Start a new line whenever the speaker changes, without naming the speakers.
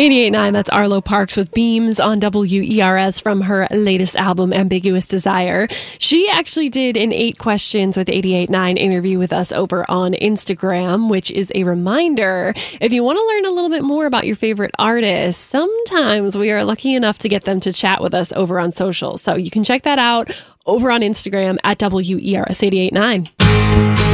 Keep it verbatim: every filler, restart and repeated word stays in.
eighty-eight point nine, that's Arlo Parks with Beams on W E R S from her latest album, Ambiguous Desire. She actually did an eight questions with eighty-eight point nine interview with us over on Instagram, which is a reminder, if you want to learn a little bit more about your favorite artists, sometimes we are lucky enough to get them to chat with us over on social. So you can check that out over on Instagram at W E R S eighty-eight point nine.